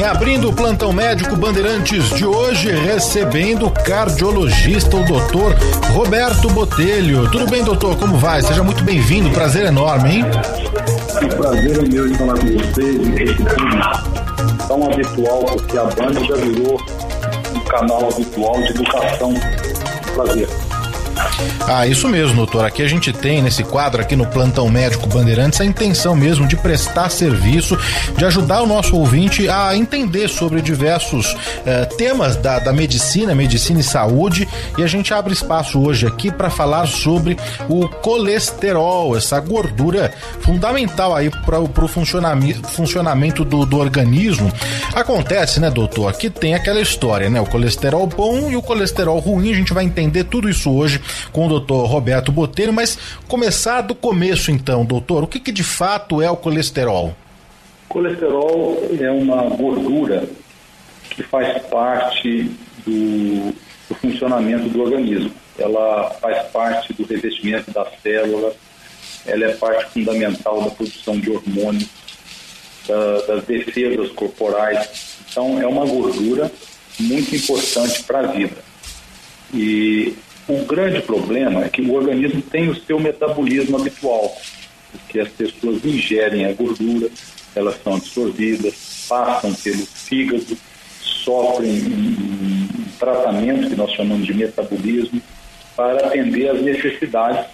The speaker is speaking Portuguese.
Abrindo o Plantão Médico Bandeirantes de hoje, recebendo o cardiologista, o doutor Roberto Botelho. Tudo bem, doutor? Como vai? Seja muito bem-vindo, prazer enorme, hein? O prazer é meu de falar com vocês e com esse público tão habitual, porque a Band já virou um canal habitual de educação. Prazer. Isso mesmo, doutor. Aqui a gente tem, nesse quadro aqui no Plantão Médico Bandeirantes, a intenção mesmo de prestar serviço, de ajudar o nosso ouvinte a entender sobre diversos temas da medicina e saúde, e a gente abre espaço hoje aqui para falar sobre o colesterol, essa gordura fundamental aí para o funcionamento do organismo. Acontece, né, doutor, que tem aquela história, né, o colesterol bom e o colesterol ruim. A gente vai entender tudo isso hoje com o doutor Roberto Botelho, mas começar do começo então, doutor, o que de fato é o colesterol? Colesterol é uma gordura que faz parte do funcionamento do organismo. Ela faz parte do revestimento da célula, ela é parte fundamental da produção de hormônios, das defesas corporais. Então é uma gordura muito importante para a vida. E o grande problema é que o organismo tem o seu metabolismo habitual, porque as pessoas ingerem a gordura, elas são absorvidas, passam pelo fígado, sofrem um tratamento que nós chamamos de metabolismo para atender às necessidades